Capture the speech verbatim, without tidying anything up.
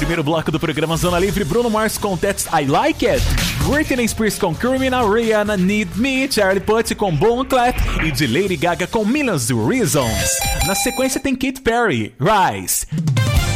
primeiro bloco do programa Zona Livre, Bruno Mars com That's I Like It, Britney Spears com Criminal, Rihanna Need Me, Charlie Puth com Bon Clap e de Lady Gaga com Millions of Reasons. Na sequência tem Katy Perry, Rise,